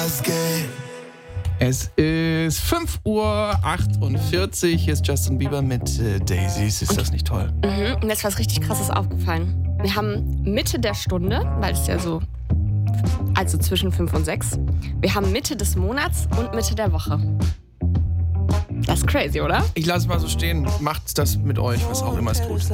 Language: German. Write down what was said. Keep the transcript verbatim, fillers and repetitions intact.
Es ist fünf Uhr achtundvierzig. Hier ist Justin Bieber mit äh, Daisies. Ist das nicht toll? Mhm. Mir ist was richtig Krasses aufgefallen. Wir haben Mitte der Stunde, weil es ja so, also zwischen fünf und sechs. Wir haben Mitte des Monats und Mitte der Woche. Das ist crazy, oder? Ich lasse es mal so stehen. Macht das mit euch, was auch immer es tut.